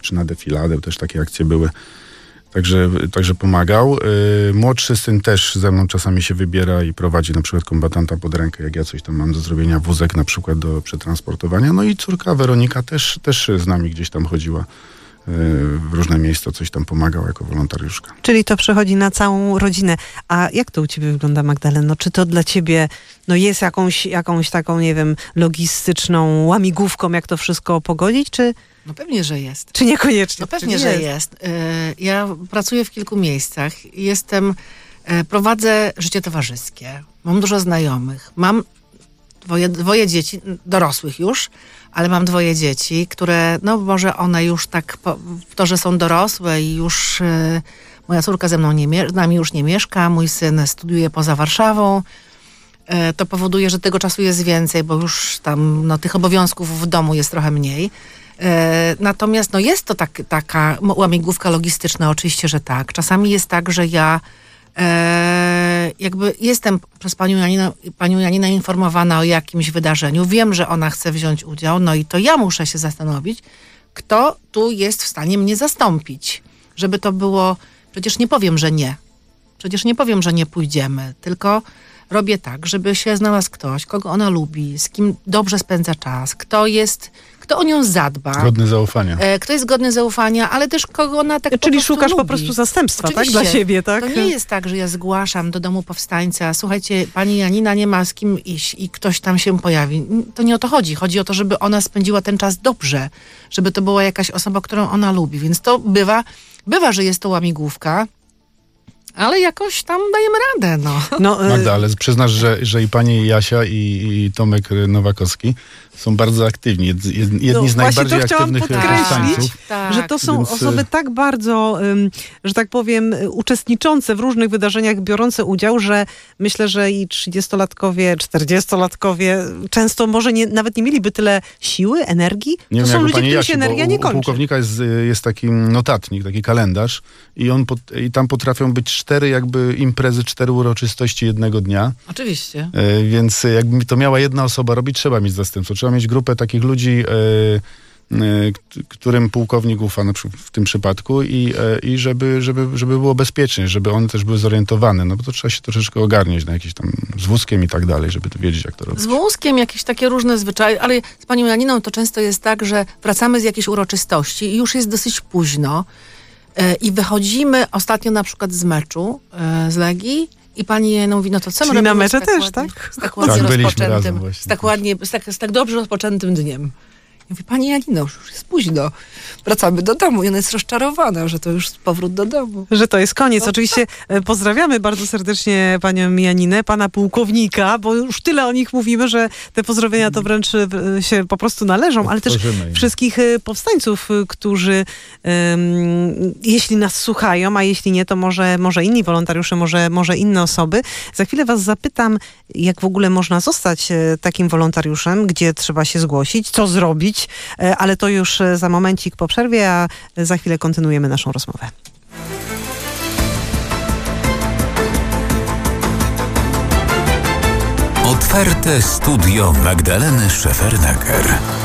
czy na defiladę, też takie akcje były. Także pomagał. Młodszy syn też ze mną czasami się wybiera i prowadzi na przykład kombatanta pod rękę, jak ja coś tam mam do zrobienia, wózek na przykład do przetransportowania. No i córka Weronika też z nami gdzieś tam chodziła w różne miejsca, coś tam pomagała jako wolontariuszka. Czyli to przechodzi na całą rodzinę. A jak to u ciebie wygląda, Magdaleno? Czy to dla ciebie jest jakąś taką, nie wiem, logistyczną łamigłówką, jak to wszystko pogodzić, czy... No pewnie, że jest. Czy niekoniecznie? No pewnie, że jest. Ja pracuję w kilku miejscach. Prowadzę życie towarzyskie. Mam dużo znajomych. Mam dwoje dzieci, dorosłych już, ale mam dwoje dzieci, które, może one już tak, to, że są dorosłe i już moja córka z nami już nie mieszka, mój syn studiuje poza Warszawą. To powoduje, że tego czasu jest więcej, bo już tam tych obowiązków w domu jest trochę mniej. Natomiast jest to taka łamigłówka logistyczna, oczywiście, że tak. Czasami jest tak, że ja jestem przez panią Janinę informowana o jakimś wydarzeniu. Wiem, że ona chce wziąć udział, i to ja muszę się zastanowić, kto tu jest w stanie mnie zastąpić. Żeby to było... Przecież nie powiem, że nie. Przecież nie powiem, że nie pójdziemy, tylko robię tak, żeby się znalazł ktoś, kogo ona lubi, z kim dobrze spędza czas, kto o nią zadba. Godny zaufania. Kto jest godny zaufania, ale też kogo ona tak Czyli po szukasz lubi. po prostu zastępstwa, Oczywiście. tak? Dla siebie, tak? To nie jest tak, że ja zgłaszam do domu powstańca, słuchajcie, pani Janina nie ma z kim iść i ktoś tam się pojawi. To nie o to chodzi. Chodzi o to, żeby ona spędziła ten czas dobrze, żeby to była jakaś osoba, którą ona lubi. Więc to bywa, że jest to łamigłówka, ale jakoś tam dajemy radę, Magda, ale przyznasz, że i pani Jasia i Tomek Nowakowski są bardzo aktywni. Jedni z najbardziej aktywnych powstańców. Że to są osoby tak bardzo, że tak powiem, uczestniczące w różnych wydarzeniach, biorące udział, że myślę, że i 30-latkowie, 40-latkowie często może nawet nie mieliby tyle siły, energii. To są ludzie, którym się energia nie kończy. U pułkownika jest taki notatnik, taki kalendarz i tam potrafią być 4 imprezy, 4 uroczystości jednego dnia. Oczywiście. Więc jakby to miała jedna osoba robić, trzeba mieć zastępców. Trzeba mieć grupę takich ludzi, którym pułkownik ufa, na przykład w tym przypadku i żeby było bezpiecznie, żeby one też były zorientowane, bo to trzeba się troszeczkę ogarniać na jakieś tam z wózkiem i tak dalej, żeby to wiedzieć, jak to robić. Z wózkiem jakieś takie różne zwyczaje, ale z panią Janiną to często jest tak, że wracamy z jakiejś uroczystości i już jest dosyć późno i wychodzimy ostatnio na przykład z meczu z Legii i pani Janina mówi, to co my robimy na mecze też, tak? Z tak ładnie byliśmy razem rozpoczętym, właśnie. z tak dobrze rozpoczętym dniem. Ja mówię, pani Janina, już jest późno. Wracamy do domu i ona jest rozczarowana, że to już powrót do domu. Że to jest koniec. Oczywiście pozdrawiamy bardzo serdecznie panią Janinę, pana pułkownika, bo już tyle o nich mówimy, że te pozdrowienia to wręcz się po prostu należą, ale też wszystkich powstańców, którzy jeśli nas słuchają, a jeśli nie, to może inni wolontariusze, może inne osoby. Za chwilę was zapytam, jak w ogóle można zostać takim wolontariuszem, gdzie trzeba się zgłosić, co zrobić, ale to już za momencik po przerwie, a za chwilę kontynuujemy naszą rozmowę. Otwarte studio Magdaleny Szefernaker.